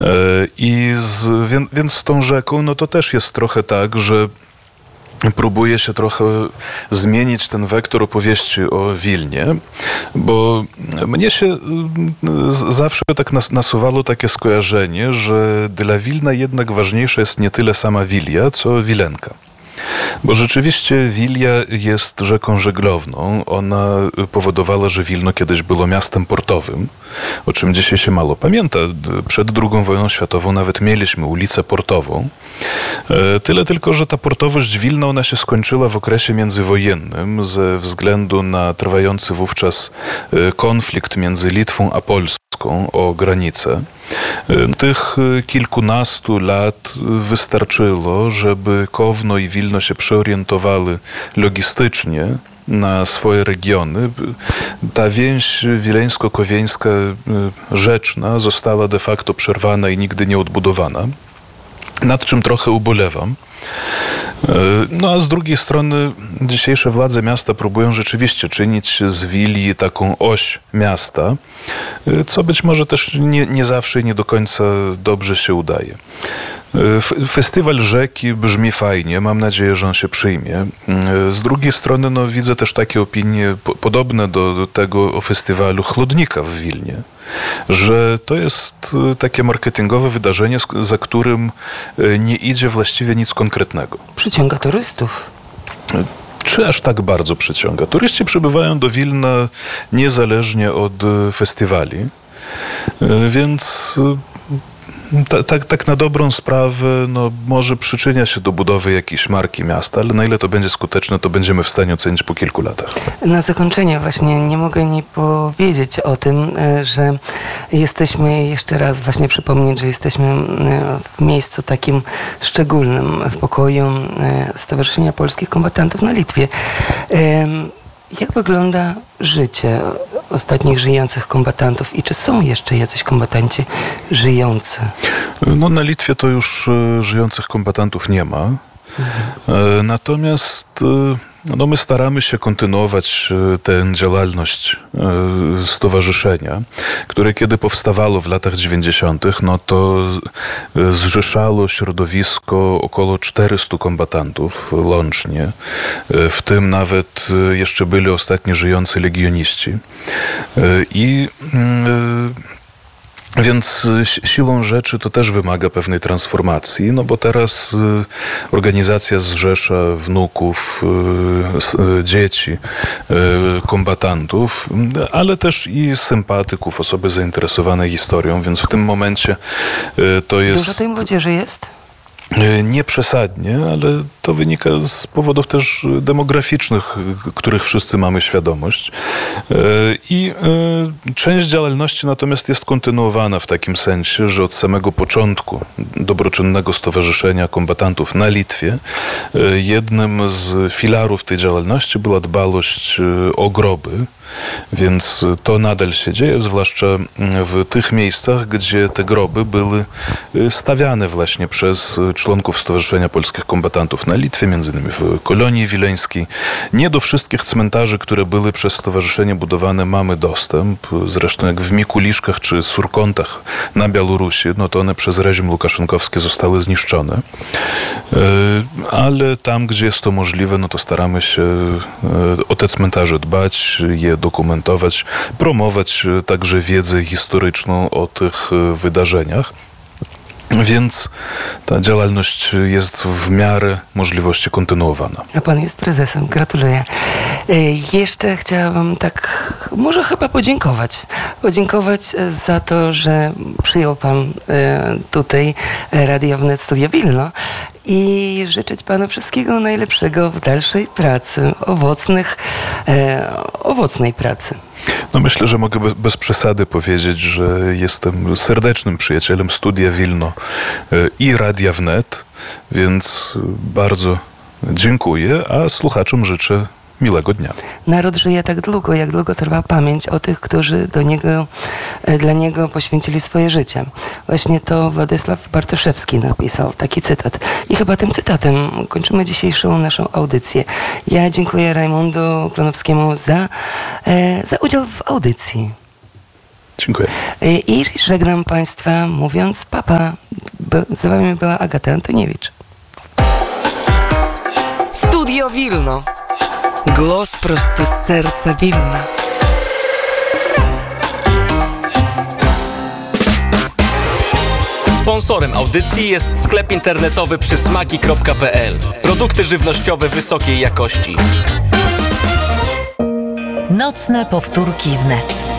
Więc z tą rzeką, no to też jest trochę tak, że próbuje się trochę zmienić ten wektor opowieści o Wilnie, bo mnie się zawsze tak nasuwało takie skojarzenie, że dla Wilna jednak ważniejsza jest nie tyle sama Wilia, co Wilenka. Bo rzeczywiście Wilia jest rzeką żeglowną. Ona powodowała, że Wilno kiedyś było miastem portowym, o czym dzisiaj się mało pamięta. Przed II wojną światową nawet mieliśmy ulicę portową. Tyle tylko, że ta portowość Wilna, ona się skończyła w okresie międzywojennym ze względu na trwający wówczas konflikt między Litwą a Polską o granicę. Tych kilkunastu lat wystarczyło, żeby Kowno i Wilno się przeorientowały logistycznie na swoje regiony. Ta więź wileńsko-kowieńska rzeczna została de facto przerwana i nigdy nie odbudowana, nad czym trochę ubolewam. No a z drugiej strony dzisiejsze władze miasta próbują rzeczywiście czynić z Wilii taką oś miasta, co być może też nie zawsze i nie do końca dobrze się udaje. Festiwal Rzeki brzmi fajnie, mam nadzieję, że on się przyjmie. Z drugiej strony no, widzę też takie opinie podobne do tego o festiwalu Chłodnika w Wilnie, że to jest takie marketingowe wydarzenie, za którym nie idzie właściwie nic konkretnego. Przyciąga turystów. Czy aż tak bardzo przyciąga? Turyści przybywają do Wilna niezależnie od festiwali, więc tak na dobrą sprawę, no, może przyczynia się do budowy jakiejś marki miasta, ale na ile to będzie skuteczne, to będziemy w stanie ocenić po kilku latach. Na zakończenie właśnie nie mogę nie powiedzieć o tym, że jesteśmy, jeszcze raz właśnie przypomnieć, że jesteśmy w miejscu takim szczególnym, w pokoju Stowarzyszenia Polskich Kombatantów na Litwie. Jak wygląda życie ostatnich żyjących kombatantów i czy są jeszcze jacyś kombatanci żyjący? No na Litwie to już żyjących kombatantów nie ma. Natomiast no my staramy się kontynuować tę działalność stowarzyszenia, które kiedy powstawało w latach 90., no to zrzeszało środowisko około 400 kombatantów łącznie. W tym nawet jeszcze byli ostatni żyjący legioniści. Więc siłą rzeczy to też wymaga pewnej transformacji, no bo teraz organizacja zrzesza wnuków, dzieci, kombatantów, ale też i sympatyków, osoby zainteresowane historią, więc w tym momencie to jest... Dużo tej młodzieży jest? Nie przesadnie, ale to wynika z powodów też demograficznych, których wszyscy mamy świadomość. I część działalności natomiast jest kontynuowana w takim sensie, że od samego początku Dobroczynnego Stowarzyszenia Kombatantów na Litwie jednym z filarów tej działalności była dbałość o groby. Więc to nadal się dzieje, zwłaszcza w tych miejscach, gdzie te groby były stawiane właśnie przez członków Stowarzyszenia Polskich Kombatantów na Litwie, między innymi w Kolonii Wileńskiej. Nie do wszystkich cmentarzy, które były przez stowarzyszenie budowane, mamy dostęp. Zresztą jak w Mikuliszkach czy Surkontach na Białorusi, no to one przez reżim łukaszenkowski zostały zniszczone. Ale tam, gdzie jest to możliwe, no to staramy się o te cmentarze dbać, je dokumentować, promować także wiedzę historyczną o tych wydarzeniach. Więc ta działalność jest w miarę możliwości kontynuowana. A pan jest prezesem. Gratuluję. Jeszcze chciałabym tak może chyba podziękować. Podziękować za to, że przyjął pan tutaj Radio Wnet Studio Wilno i życzyć panu wszystkiego najlepszego w dalszej pracy, owocnej pracy. No myślę, że mogę bez przesady powiedzieć, że jestem serdecznym przyjacielem Studia Wilno i Radia Wnet, więc bardzo dziękuję, a słuchaczom życzę miłego dnia. Naród żyje tak długo, jak długo trwa pamięć o tych, którzy dla niego poświęcili swoje życie. Właśnie to Władysław Bartoszewski napisał taki cytat. I chyba tym cytatem kończymy dzisiejszą naszą audycję. Ja dziękuję Rajmundu Klonowskiemu za udział w audycji. Dziękuję. I żegnam Państwa mówiąc papa. Z Wami była Agata Antoniewicz. Studio Wilno. Głos prosto z serca Wilna. Sponsorem audycji jest sklep internetowy przysmaki.pl. Produkty żywnościowe wysokiej jakości. Nocne powtórki wnet.